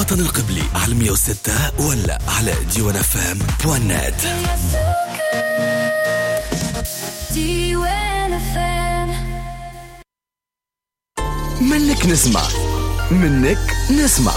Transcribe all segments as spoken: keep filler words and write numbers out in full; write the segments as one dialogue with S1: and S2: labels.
S1: الوطن القبلي على مية وستة ولا على ديوان اف ام بوان نت. منك نسمع منك نسمع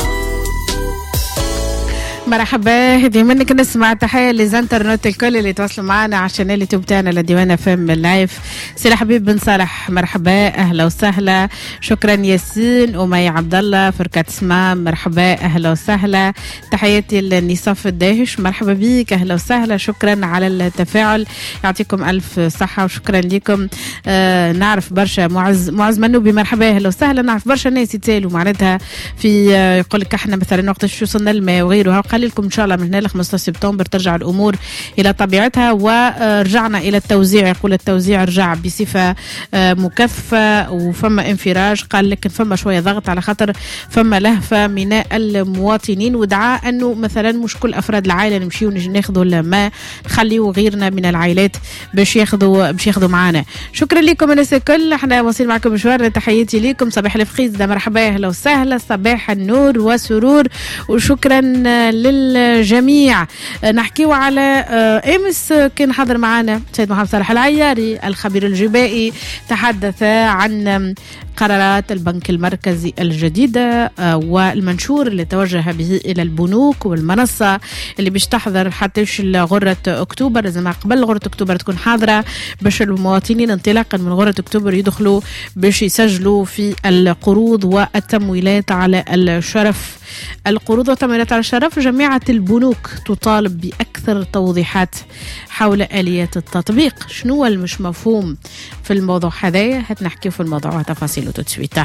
S2: مرحبا، هذه منك نسمع. تحية لزنترنت الكل اللي تواصلوا معنا على الشانل اليوتيوب تاعنا لديوانا فم اللايف. سي حبيب بن صالح مرحبا، اهلا وسهلا. شكرا ياسين ومي عبد الله فركات سمام مرحبا اهلا وسهلا. تحياتي لنصاف الداهش مرحبا بيك اهلا وسهلا. شكرا على التفاعل، يعطيكم الف صحة وشكرا لكم. آه نعرف برشا معز معز منوبي مرحبا اهلا وسهلا. نعرف برشا ناس يتسالوا معناتها في آه يقول لك احنا مثلا وقت شو وصلنا الماء وغيرها. لكم ان شاء الله من هنا ل خمسة عشر سبتمبر ترجع الامور الى طبيعتها ورجعنا الى التوزيع. يقول التوزيع رجع بصفه مكثفه وفما انفراج، قال لكن فما شويه ضغط على خاطر فما لهفه من المواطنين، ودعا انه مثلا مش كل افراد العائله نمشيو ناخذوا الماء، نخليو غيرنا من العائلات باش ياخذوا باش ياخذوا معنا. شكرا لكم الناس الكل، احنا واصلين معكم مشوار. تحياتي لكم، صباح الفخيز ده مرحبا اهلا وسهلا، صباح النور وسرور وشكرا للجميع. نحكيو على امس كان حاضر معنا سيد محمد صالح العياري الخبير الجبائي، تحدث عن قرارات البنك المركزي الجديدة والمنشور اللي توجه به إلى البنوك والمنصة اللي باش تحضر حتى غرة أكتوبر. لازم قبل غرة أكتوبر تكون حاضرة باش المواطنين انطلاقا من غرة أكتوبر يدخلوا باش يسجلوا في القروض والتمويلات على الشرف. القروض والتمويلات على الشرف، جميع البنوك تطالب بأكثر توضيحات حول آليات التطبيق. شنو المش مفهوم في الموضوع هذايا؟ هتنحكي في الموضوع وتفاصيله تتسويته.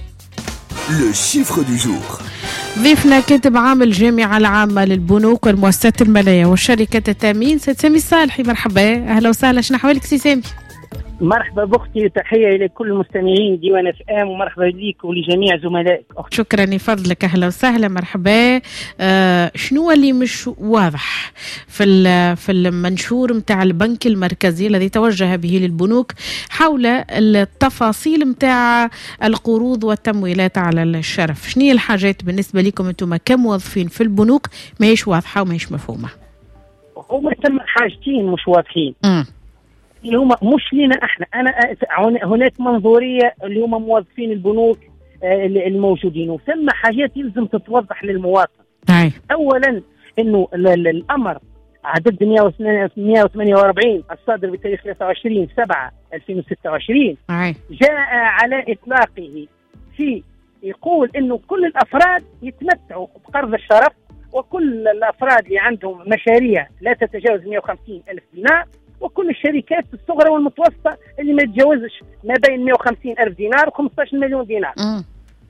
S1: لو شيفر دو جور.
S2: ضيفنا كاتب عام الجامعة العامة للبنوك والمؤسسات المالية والشركات التأمين سيد سامي الصالحي مرحبا أهلا وسهلا. شنو أحوالك سي سامي؟
S3: مرحبا بأختي وتحية إلى كل المستمعين ديوان اف ام ومرحبا ليك ولجميع زملائك أختي.
S2: شكرا لفضلك أهلا وسهلا مرحبا. آه شنو اللي مش واضح في في المنشور متاع البنك المركزي الذي توجه به للبنوك حول التفاصيل متاع القروض والتمويلات على الشرف؟ شنو هي الحاجات بالنسبة لكم أنتم كموظفين في البنوك ما هيش واضحة وما هيش مفهومة؟
S3: هما ثم حاجتين مش واضحين
S2: م.
S3: اللي هم مش لنا احنا. انا هناك منظوريه اللي هم موظفين البنوك الموجودين، وثم حاجات يلزم تتوضح للمواطن.
S2: أي.
S3: اولا انه الامر عدد مئة وثمانية وأربعين الصادر بتاريخ ثلاثة وعشرين سبعة ألفين وستة وعشرين
S2: أي.
S3: جاء على اطلاقه في يقول انه كل الافراد يتمتعوا بقرض الشرف، وكل الافراد اللي عندهم مشاريع لا تتجاوز مئة وخمسين ألف دينار، وكل الشركات الصغرى والمتوسطة اللي ما تتجاوزش ما بين مئة وخمسين ألف دينار و15 مليون دينار.
S2: م.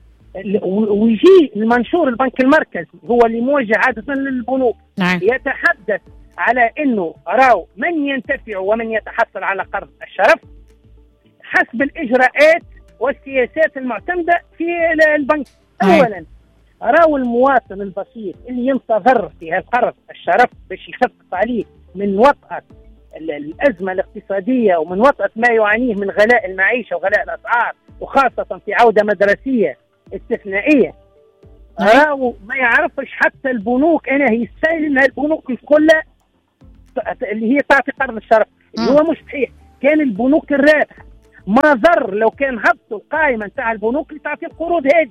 S3: ويجي المنشور البنك المركزي هو اللي موجه عادة للبنوك.
S2: نعم.
S3: يتحدث على انه راو من ينتفع ومن يتحصل على قرض الشرف حسب الاجراءات والسياسات المعتمدة في البنك. اولا راو المواطن البسيط اللي ينتظر في هالقرض الشرف باش يخفف عليه من وطأة الأزمة الاقتصادية ومن وطأة ما يعانيه من غلاء المعيشة وغلاء الأسعار، وخاصة في عودة مدرسية استثنائية. راو ما يعرفش حتى البنوك أنا يستاهل إنها البنوك كلها اللي هي تعطي قرض الشرف اللي هو مش صحيح. كان البنوك الرابحة ما ضر لو كان هبطوا القائمة نتاع البنوك اللي تعطي القروض هذه.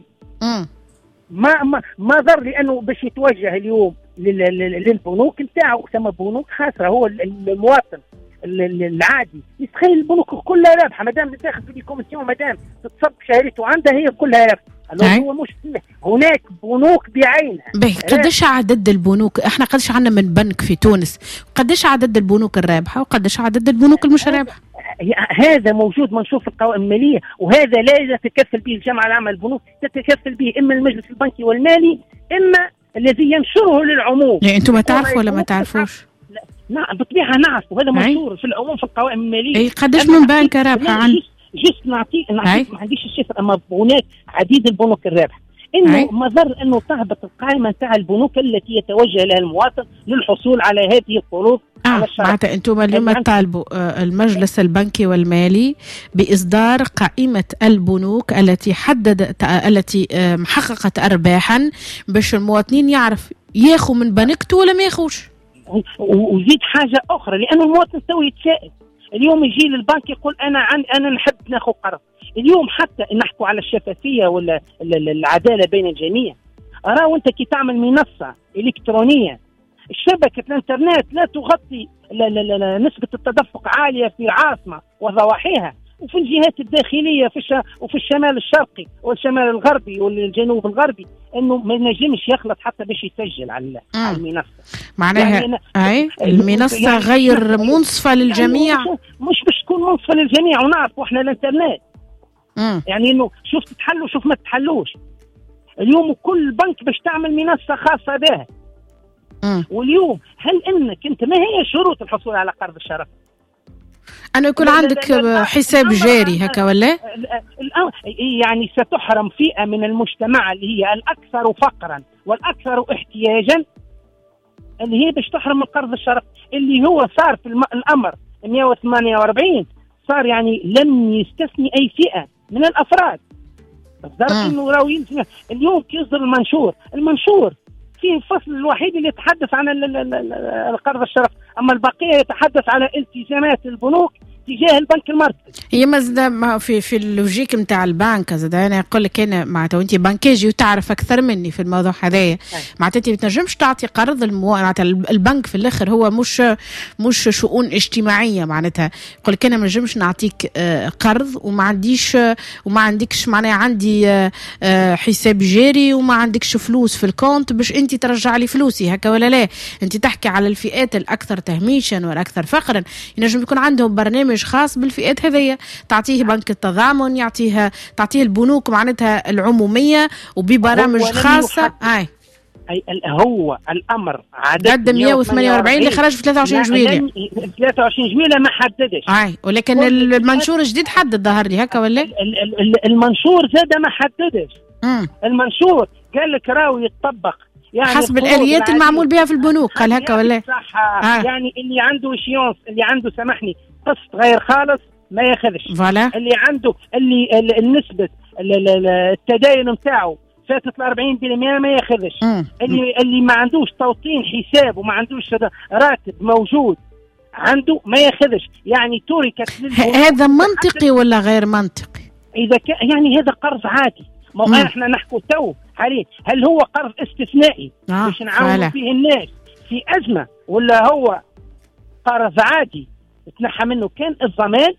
S3: ما ما ما ضر، لأنه باش يتوجه اليوم للبنوك نتاعو ثم بنوك خاسره. هو المواطن العادي يتخيل البنوك كلها رابحه مادام تاخذ في الكوميسيون مادام تتصب شهريته عندها هي كلها رابحه. هو مش هناك بنوك بعينها.
S2: قديش عدد البنوك؟ احنا قديش عندنا من بنك في تونس؟ قديش عدد البنوك الرابحه وقديش عدد البنوك المش رابحه؟
S3: هذا موجود منشور في القوائم الماليه، وهذا لا تتكفل به الجامعه العامه للبنوك، تتكفل به اما المجلس البنكي والمالي اما الذي ينشره للعموم.
S2: لا انتم ما تعرفوا ولا ما تعرفوش؟
S3: نعم بالطبيعه نعرف، وهذا منشور في العموم في القوائم الماليه.
S2: اي قداش من بنك رابحه؟ عن
S3: جست نعطيك نعطيك ما عنديش الشفر، اما هناك عديد البنوك الرابحه. انه مضر انه تهبط القائمه نتاع البنوك التي يتوجه لها المواطن للحصول على هذه القروض
S2: آه
S3: على الشرف.
S2: معناتها انتم اليوم تطالبوا المجلس البنكي والمالي باصدار قائمه البنوك التي حددت التي محققت ارباحا باش المواطنين يعرف ياخذ من بنكته ولا ما ياخذش.
S3: وزيد حاجه اخرى، لانه المواطن تو يتساءل اليوم يجي للبنك يقول انا عن انا نحب ناخذ قرض. اليوم حتى نحكوا على الشفافيه ولا العداله بين الجميع، راهو انت كي تعمل منصه الكترونيه شبكه الانترنت لا تغطي لا لا لا نسبه التدفق عاليه في العاصمه وضواحيها وفي الجهات الداخليه في الش... وفي الشمال الشرقي والشمال الغربي والجنوب الغربي، انه ما نجمش يخلط حتى باش يسجل على المنصه.
S2: معناها يعني اي المنصه يعني غير منصفه للجميع،
S3: يعني مش باش تكون منصفه للجميع. ونعرفوا احنا الانترنت
S2: مم.
S3: يعني انه شوف تتحلوا شوف ما تتحلوش. اليوم كل بنك باش تعمل منصه خاصه بها.
S2: مم.
S3: واليوم هل انك انت ما هي شروط الحصول على قرض الشرف؟
S2: أنا يكون عندك حساب جاري هكا ولا؟
S3: يعني ستحرم فئة من المجتمع اللي هي الأكثر فقرا والأكثر احتياجا، اللي هي باش تحرم من قرض الشرف، اللي هو صار في الأمر مئة وثمانية وأربعين صار يعني لم يستثني أي فئة من الأفراد. بالضبط إنه راهو يلزم اليوم كي يصدر المنشور، المنشور فيه الفصل الوحيد اللي يتحدث عن القرض الشرف، أما البقية يتحدث على التزامات البنوك تجاه البنك المركزي.
S2: هي مازال في في اللوجيك نتاع البنك زاد انا نقول لك انا معناتها وانت بنكاجي وتعرف اكثر مني في الموضوع هذايا، معناتها انت ما تنجمش تعطي قرض المو... معناتها البنك في الاخر هو مش مش شؤون اجتماعيه، معناتها يقول لك انا ما نجمش نعطيك قرض وما عنديش وما عندكش معناها عندي حساب جاري وما عندكش فلوس في الكونت باش انت ترجع لي فلوسي هكا ولا لا. انت تحكي على الفئات الاكثر تهميشا والاكثر فقرا، ينجم يكون عندهم برنامج خاص بالفئات هذية، تعطيه بنك التضامن، يعطيها تعطيه البنوك معناتها العمومية وببرامج خاصة. هاي
S3: أي هو الأمر
S2: عدد مئة وثمانية وأربعين اللي خرج في ثلاثة وعشرين جويلية.
S3: ثلاثة وعشرين جويلية ما حددش.
S2: هاي ولكن المنشور الجديد حدد ظهر لي هكا ولا؟
S3: المنشور زاد ما حددش. المنشور قال لك راهو يتطبق يعني
S2: حسب الآليات المعمول بها في البنوك، قال هكا ولا؟
S3: صح. آه. يعني اللي عنده إشيونس، اللي عنده سامحني قسط غير خالص ما ياخذش.
S2: فوالا.
S3: اللي عنده اللي النسبة التداين نتاعو فاتت ال أربعين بالمئة ما ياخذش. اللي اللي ما عندوش توطين حساب وما عندوش راتب موجود عنده ما ياخذش. يعني تركت
S2: هذا منطقي ولا غير منطقي؟
S3: إذا كان يعني هذا قرض عادي. ما احنا نحكوا تو حاليا هل هو قرض استثنائي
S2: آه.
S3: باش نعاونوا فيه الناس في أزمة، ولا هو قرض عادي تنحى منه كان الضمان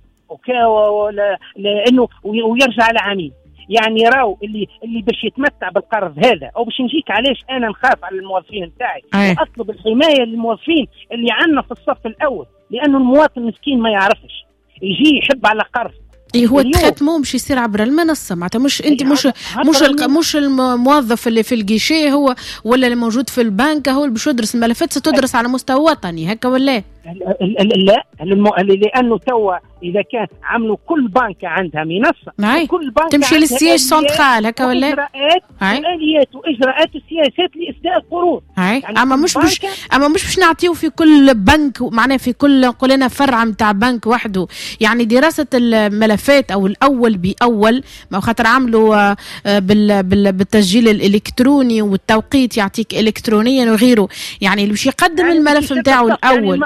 S3: ولا لانه ويرجع لعميل؟ يعني راو اللي اللي باش يتمتع بالقرض هذا او باش نجيك علاش انا نخاف على الموظفين نتاعي واطلب الحمايه للموظفين اللي عندنا في الصف الاول، لانه المواطن المسكين ما يعرفش يجي يحب على قرض.
S2: اي هو التريتمون مش يصير عبر المنصه، معناتها مش انت مش مش مش الموظف اللي في الجيشيه هو ولا اللي موجود في البنك هو اللي باش يدرس الملفات، ستدرس على مستوى وطني هكا ولا
S3: لا؟ لانه توا اذا كان عملوا كل بنكه عندها منصه، كل بنكه
S2: تمشي للسياج سنترال هكا ولا
S3: اجراءات واليات واجراءات وسياسات لاسداء القروض.
S2: يعني اما مش باش اما مش باش نعطيو في كل بنك معناه في كل نقول لنا فرع نتاع بنك وحده، يعني دراسه الملفات او الاول باول، ما خاطر عملوا بالتسجيل الالكتروني والتوقيت يعطيك الكترونيا وغيره، يعني اللي باش يقدم الملف نتاعو الاول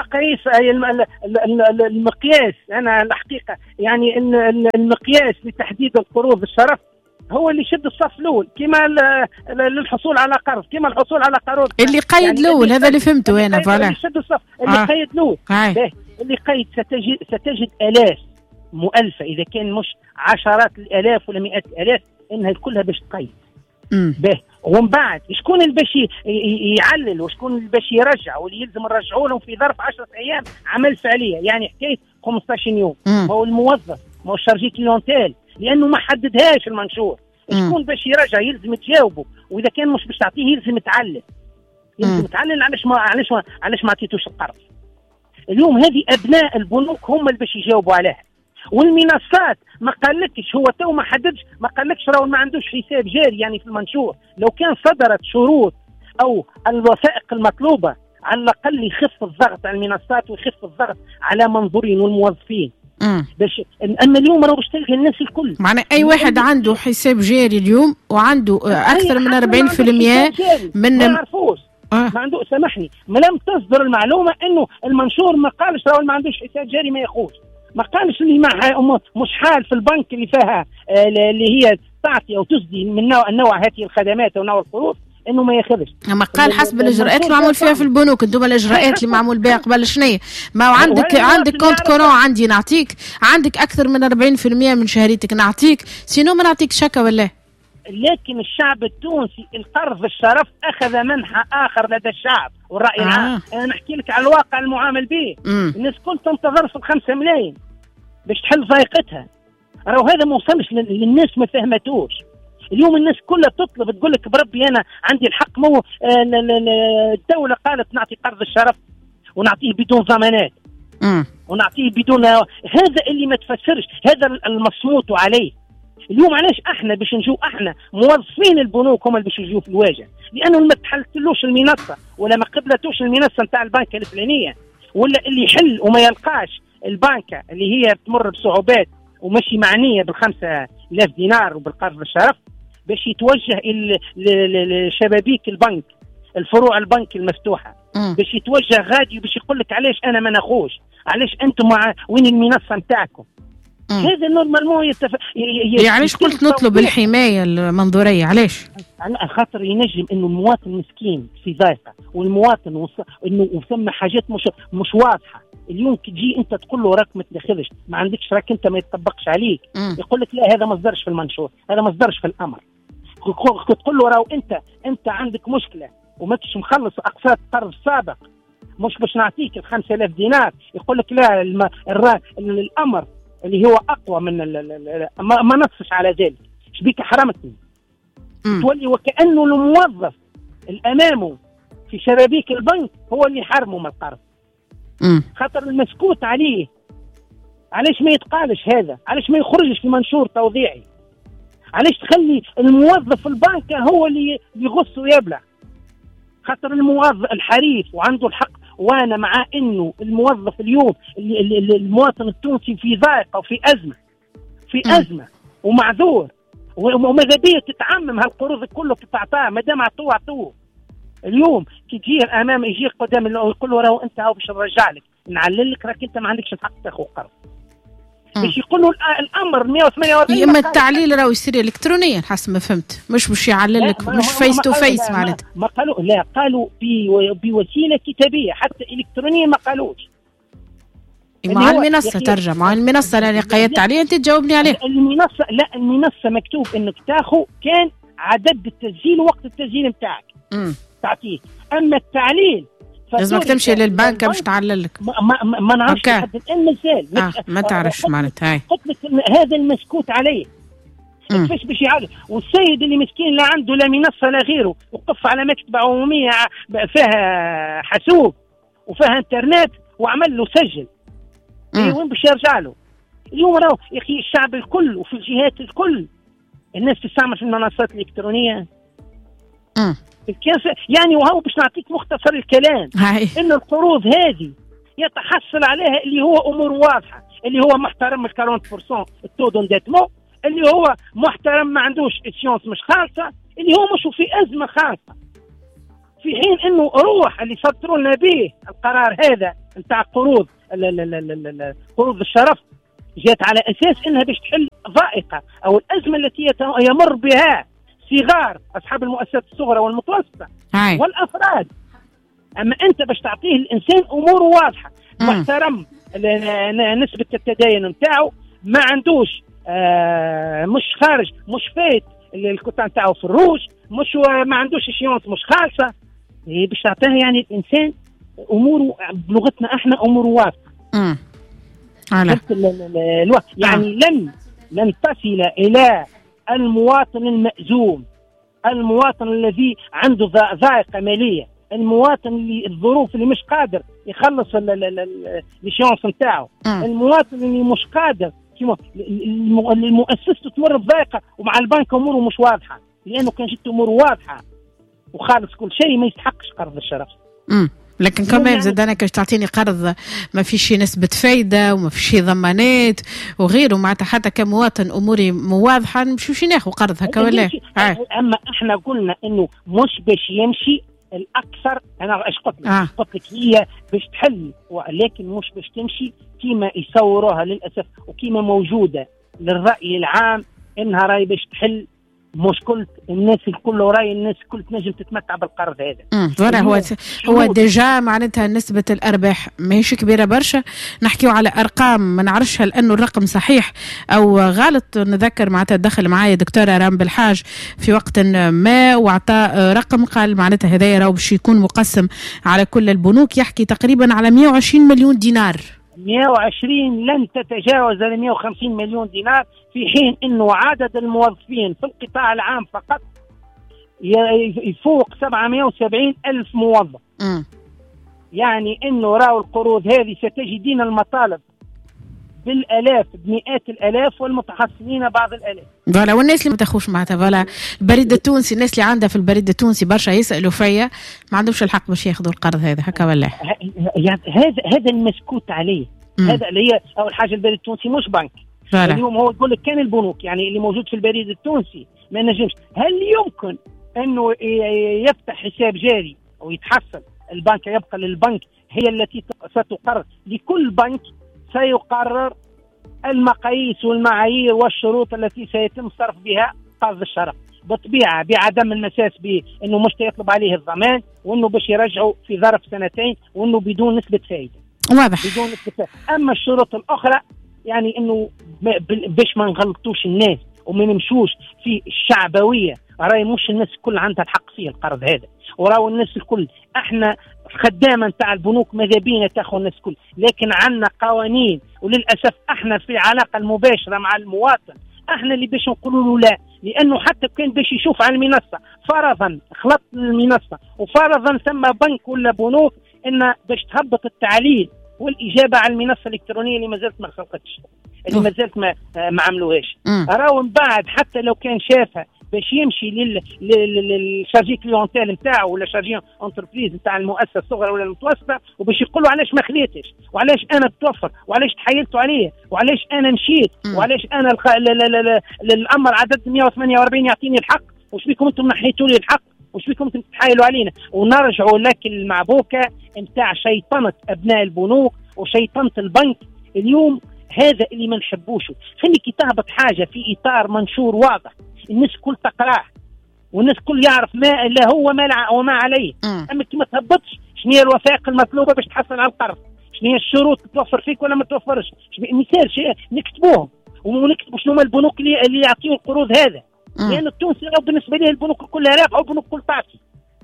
S3: المقياس. انا الحقيقه يعني المقياس لتحديد القروض الشرف هو اللي يشد الصف الاول، كما للحصول على قرض، كما الحصول على قروض
S2: اللي قيد يعني الاول. هذا اللي فهمته انا. فوالا
S3: اللي يشد الصف اللي آه. قيد الاول اللي قيد ستجد ستجد الاف مؤلفه، اذا كان مش عشرات الالاف ولا مئات الالاف، انها كلها باش تقيد. به ومن بعد شكون اللي باش يعلل وشكون اللي باش يرجع، واللي يلزم نرجعوا لهم في ظرف عشرة ايام عمل فعليه، يعني حكايه خمسة عشر يوم. هو الموظف ما هو شارجي كليونتيل، لانه ما حددهاش المنشور. شكون باش يرجع يلزم تجاوبه، واذا كان مش باش تعطيه يلزم تعلل يلزم تعلل علاش ما علاش ما علاش ما عطيتوش القرض. اليوم هذه ابناء البنوك هم اللي باش يجاوبوا عليها. والمنصات ما قالكش، هو تو ما حددش، ما قالكش راهو ما عندوش حساب جاري يعني في المنشور. لو كان صدرت شروط او الوثائق المطلوبه على الاقل يخف الضغط على المنصات ويخف الضغط على منظورين والموظفين. باش اما اليوم راهو باش تلقى الناس الكل،
S2: معنى اي واحد عنده حساب جاري اليوم وعنده اكثر من أربعين بالمئة من
S3: ما يعرفوش آه. ما عنده. سامحني، ما لم تصدر المعلومه انه المنشور ما قالش راهو ما عندوش حساب جاري ما ياخوش، ما قالش اللي مع مش حال في البنك اللي فيها اللي هي تعطي او تسدي من نوع النوع هذه الخدمات او نوع القروض انه ما ياخذش.
S2: ما قال حسب الاجراءات اللي معمول فيها في البنوك. انتم الاجراءات اللي معمول بها قبل شنو ما عندك عندك كونت كورون عندي نعطيك، عندك اكثر من أربعين بالمئة من شهريتك نعطيك، سينو ما نعطيك شكا ولا.
S3: لكن الشعب التونسي القرض الشرف اخذ منحى اخر لدى الشعب والراي آه. العام. انا نحكي لك على الواقع المعامل به. مم. الناس كل تنتظر في الخمسة ملايين باش تحل ضيقتها، راهو هذا ما وصلش للناس، ما فهمتوش. اليوم الناس كلها تطلب تقول لك بربي انا عندي الحق، مو الدوله قالت نعطي قرض الشرف ونعطيه بدون ضمانات ونعطيه بدون، هذا اللي ما تفسرش، هذا المصموت عليه. اليوم علاش احنا باش نجو احنا موظفين البنوك هم اللي باش يجوا في الواجهه؟ لانه ما تحلتلوش المنصه ولا ما قبلتوش المنصه نتاع البنكه الفلانيه، ولا اللي يحل وما يلقاش البنكه اللي هي تمر بصعوبات ومشي معنيه بالخمسة آلاف دينار وبالقرض الشرف باش يتوجه لشبابيك البنك، الفروع البنك المفتوحه، باش يتوجه غادي باش يقول لك علاش انا ما ناخوش، علاش انتم مع وين المنصه نتاعكم. هذا نورمالمون يتف...
S2: ي... علاش قلت نطلب الحمايه المنظوريه؟ علاش؟
S3: على خاطر ينجم انه المواطن مسكين في ضيقه، والمواطن وص... انه وثم حاجات مش مش واضحه. اليوم كي تجي انت تقول له راك ما تدخلش، ما عندكش راك انت ما يتطبقش عليك، يقول لك لا هذا ما صدرش في المنشور، هذا ما صدرش في الامر. تقول له راهو انت انت عندك مشكله وما كنتش مخلص اقساط قرض سابق، مش باش نعطيك ال خمسة آلاف دينار، يقول لك لا الم... الر... الامر اللي هو اقوى من ال... ال... ما... ما نصش على ذلك، شبيك حرمتني. تولي وكانه الموظف الامامه في شبابيك البنك هو اللي حرمه من القرض، خاطر المسكوت عليه. علاش ما يتقالش هذا؟ علاش ما يخرجش في منشور توضيعي؟ علاش تخلي الموظف البنك هو اللي يغص ويبلع؟ خاطر الموظف الحريف وعنده الحق، وانا مع انه الموظف اليوم المواطن التونسي في ضائقه وفي ازمه في م. ازمه ومعذور، وماذا بيه تتعمم هالقروض كله تعطاه، ما دام عطوه عطوه. اليوم كي تجي امام يجي قدام يقول له راهو انت هاو باش نرجع لك نعلل لك، راك انت ما عندكش الحق تاخذ قرض. باش يقولوا الامر مئة وثمانية وأربعين.
S2: اما التعليل راهو يصير الكترونيا حسب ما فهمت، مش باش يعلل لك، مش فيس تو فيس معناتها.
S3: ما قالوا لا، قالوا بوسيله كتابيه، حتى الكترونيا ما قالوش.
S2: مع المنصه ترجع مع المنصه اللي قيدت عليها انت تجاوبني عليه.
S3: المنصه لا، المنصه مكتوب انك تاخذ كان عدد التسجيل وقت التسجيل نتاعك تعطيه، اما التعليل
S2: لازمك تمشي للبنك باش تعلل لك.
S3: ما, ما, ما نعرفش حتى الان مثال
S2: آه ما تعرفش معناتها. هاي
S3: قلت لك هذا المسكوت عليه كيفاش باش يعلل، والسيد اللي مسكين لا عنده لا منصه لا غيره، وقف على مكتبه عموميه فيها حاسوب وفيها انترنت وعمل له سجل، إيه وين باش يرجع له؟ اليوم راهو يا اخي الشعب الكل وفي الجهات الكل الناس تستعمل في المنصات الالكترونيه.
S2: امم
S3: يعني وهو باش نعطيك مختصر الكلام
S2: هاي.
S3: ان القروض هذه يتحصل عليها اللي هو امور واضحه، اللي هو محترم ال أربعين بالمئة التو دونديتمون، اللي هو محترم ما عندوش اسيونس مش خالصه، اللي هو مش في ازمه خالصه. في حين انه روح اللي صدروا لنا به القرار هذا نتاع قروض قروض الشرف جات على اساس انها باش تحل ضائقه او الازمه التي يمر بها صغار اصحاب المؤسسات الصغرى والمتوسطه
S2: هاي.
S3: والافراد. اما انت باش تعطيه الانسان امور واضحه، محترم نسبه التدين نتاعو، ما عندوش آه مش خارج مش فايت الكوتا نتاعو في الروج، مش ما عندوش اشيونس مش خالصه، إيه باش تعطيه يعني الانسان اموره بلغتنا احنا امور واضحه.
S2: امم على
S3: الوقت يعني آه. لن لن تصل الى المواطن المأزوم، المواطن الذي عنده ضائقة مالية، المواطن اللي الظروف اللي مش قادر يخلص الاشيونس نتاعو، المواطن اللي مش قادر افكتيمون المؤسسة تمر بضائقة ومع البنك أموره مش واضحة، لأنه كان جت أموره واضحة وخالص كل شيء ما يستحقش قرض الشرف.
S2: امم لكن كمان يعني زاد انا كاش تعطيني قرض ما فيش نسبه فايده وما فيش ضمانات وغيره، معناتها حتى كمواطن اموري مو واضحه نمشيوش ناخذ قرض هكا ولا؟
S3: آه. اما احنا قلنا انه مش باش يمشي الاكثر. انا ايش قلت لك؟ آه. قلت لك هي باش تحل، ولكن مش باش تمشي كيما يصوروها للاسف وكيما موجوده للراي العام انها راي باش تحل. مش كل الناس الكل وراي الناس الكل تنجم تتمتع بالقرض هذا.
S2: امم هو هو ديجا معناتها نسبه الارباح ماهيش كبيره برشا، نحكيو على ارقام ما نعرفش هل انه الرقم صحيح او غلط. نذكر معناتها دخل معايا دكتوره رام بالحاج في وقت ما وعطى رقم قال معناتها هذايا راهو باش يكون مقسم على كل البنوك، يحكي تقريبا على مئة وعشرين مليون دينار.
S3: مئة وعشرين لن تتجاوز ال مئة وخمسين مليون دينار، في حين انه عدد الموظفين في القطاع العام فقط يفوق سبعمئة وسبعين ألف موظف. م. يعني انه راو القروض هذه ستجدين المطالب بالالاف بمئات الالاف والمتحصلين بعض الالاف.
S2: فوالا والناس اللي ما تاخوش معناتها فوالا البريد التونسي، الناس اللي عندها في البريد التونسي برشا يسالوا فيا ما عندهمش الحق باش ياخذوا القرض هذا هكا ولا؟
S3: هذا هذا المسكوت عليه. م. هذا اللي هي اول حاجه البريد التونسي مش بنك. فوالا. اليوم هو يقول لك كان البنوك يعني اللي موجود في البريد التونسي ما نجمش. هل يمكن انه يفتح حساب جاري او يتحصل البنك يبقى للبنك هي التي ستقرر لكل بنك سيقرر المقاييس والمعايير والشروط التي سيتم صرف بها قرض الشرف بطبيعة بعدم المساس بأنه مش يطلب عليه الضمان وأنه باش يرجعوا في ظرف سنتين وأنه بدون نسبة فائدة.
S2: واضح.
S3: بدون نسبة فائدة. أما الشروط الأخرى يعني أنه باش ما نغلطوش الناس وما نمشوش في الشعبوية، راي مش الناس الكل عندها الحق فيه القرض هذا، وراو الناس الكل احنا خدامة نتاع البنوك ماذا بينا تاخذ الناس الكل، لكن عندنا قوانين وللاسف احنا في العلاقه المباشره مع المواطن احنا اللي باش نقولوا له لا، لانه حتى كان باش يشوف على المنصه فرضا خلط المنصه وفرضا ثم بنك ولا بنوك ان باش تهبط التعليل والاجابه على المنصه الالكترونيه اللي ما زالت ما خلقتش، اللي ما زالت ما ما عملوهاش، راهو من بعد حتى لو كان شافها باش يمشي لل للشارجي كليونتيل نتاعو ولا شارجي انتربريز نتاع المؤسسه الصغرى ولا المتوسطه، وباش يقولوا علاش ما خليتش وعلاش انا بتوفر وعلاش تحايلتوا عليه وعلاش انا مشيت وعلاش انا الخ... الامر عدد مئة وثمانية وأربعين يعطيني الحق، وش بيكم انتم نحيتوا لي الحق، وش بيكم انتم تحايلوا علينا، ونرجعوا لك المعبوكه نتاع شيطنه ابناء البنوك وشيطنه البنك. اليوم هذا اللي ما نحبوشه، خليك تهبط حاجه في اطار منشور واضح الناس كل تقراه والناس كل يعرف ما لا هو ما وما عليه. م. اما كي ما تهبطش شنو هي الوثائق المطلوبه باش تحصل على القرض، شنو هي الشروط توفر فيك ولا ما توفرش، مثال شيء نكتبوهم ونكتبوا شنو هما البنوك اللي, اللي يعطيوا القروض هذا. م. لان التونسي بالنسبه ليه البنوك كلها رابحه والبنوك كل تعطي،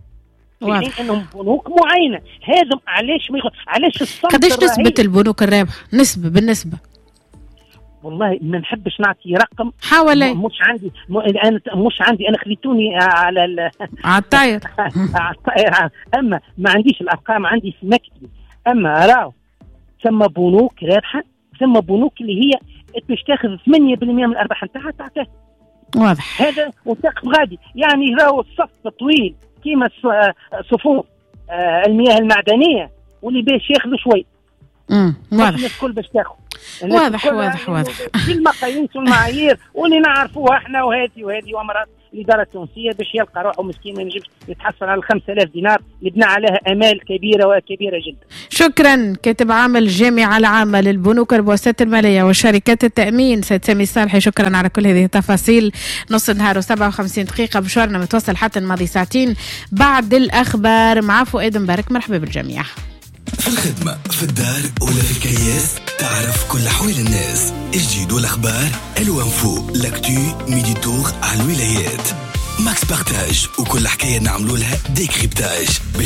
S3: في انهم بنوك معينه. هذا علاش ما علاش الصمت
S2: قداش نسبه البنوك الرابحه نسبه بالنسبه؟ والله
S3: ما نحبش نعطي رقم،
S2: حاول
S3: مش عندي م... انا مش عندي انا خليتوني على ال...
S2: على الطاير
S3: على الطاير، اما ما عنديش الارقام عندي في مكتبي. اما راهو ثم بنوك رابحه، ثم بنوك اللي هي باش تاخذ ثمانية بالمئة من الارباح نتاعها تعطيها.
S2: واضح
S3: هذا وثقف غادي، يعني راهو الصف طويل كيما صفوف المياه المعدنيه واللي باش ياخذوا شوي.
S2: امم واضح
S3: الكل باش تاخذ
S2: واضح واضح واضح
S3: في المقاييس والمعايير واللي نعرفوها احنا وهذه وهذه وامرات الاداره التونسيه باش يلقى روحه مسكين ما ينجمش يتحصل على خمسة آلاف دينار اللي بنى عليها امال كبيره وكبيره جدا.
S2: شكرا كاتب عام الجامعه العامه للبنوك والمؤسسات الماليه وشركات التامين سيد سامي الصالحي، شكرا على كل هذه التفاصيل. نص النهار وسبعة وخمسين دقيقه مشوارنا متوصل حتى الماضي ساعتين بعد الاخبار مع فؤاد مبارك. مرحبا بالجميع.
S1: في الخدمة في الدار ولا في الكياس تعرف كل أحوال الناس، الجديد والأخبار الوانفو لاكتو ميدي تور على الولايات ماكس بارتاج، وكل حكاية نعملوا لها ديكريبتاج باش